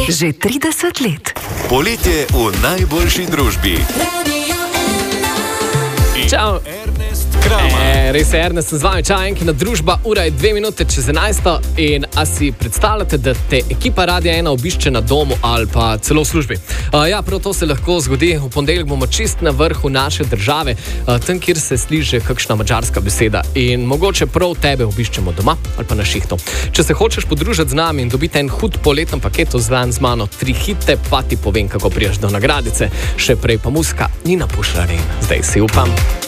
Že 30 let. Poletje v najboljši družbi. Čau. Res je, Ernest, z vami Čajenkina družba, ura je 2 minute čez 11 in a si predstavljate, da te ekipa Radia 1 obišče na domu ali pa celo v službi. Ja, prav to se lahko zgodi. V ponedeljek bomo čist na vrhu naše države, tam, kjer se sliši kakšna madžarska beseda in mogoče prav tebe obiščemo doma ali pa na šihtu. Če se hočeš podružiti z nami in dobiti en hud poleten paket ozvan z mano 3 hite, pa ti povem, kako priješ do nagradice. Še prej pa muska Nina Pušrarin. Zdaj si upam.